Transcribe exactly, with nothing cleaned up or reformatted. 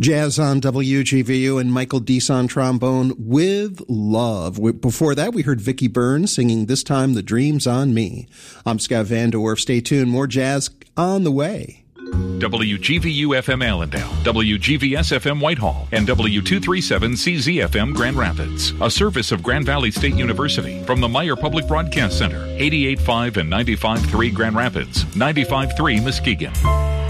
Jazz on W G V U and Michael Deese on trombone with Love. Before that, we heard Vicki Burns singing This Time the Dream's on Me. I'm Scott Van Dorf. Stay tuned. More jazz on the way. W G V U F M Allendale, W G V S F M Whitehall, and W two thirty-seven C Z F M Grand Rapids. A service of Grand Valley State University from the Meyer Public Broadcast Center, eighty-eight point five and ninety-five point three Grand Rapids, ninety-five point three Muskegon.